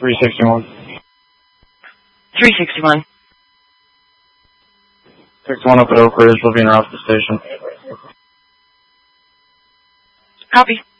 361. 361. 61 up at Oak Ridge, Levine off the station. Copy.